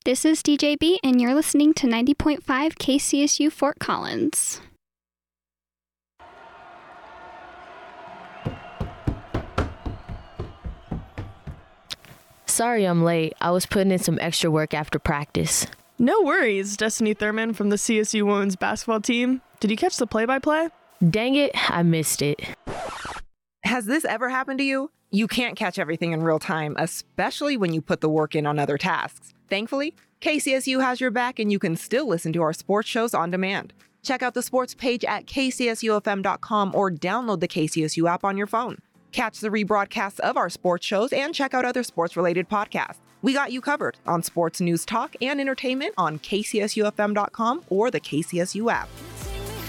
This is DJB, and you're listening to 90.5 KCSU Fort Collins. Sorry I'm late. I was putting in some extra work after practice. No worries, Destiny Thurman from the CSU women's basketball team. Did you catch the play-by-play? Dang it, I missed it. Has this ever happened to you? You can't catch everything in real time, especially when you put the work in on other tasks. Thankfully, KCSU has your back and you can still listen to our sports shows on demand. Check out the sports page at kcsufm.com or download the KCSU app on your phone. Catch the rebroadcasts of our sports shows and check out other sports-related podcasts. We got you covered on sports news, talk, and entertainment on kcsufm.com or the KCSU app.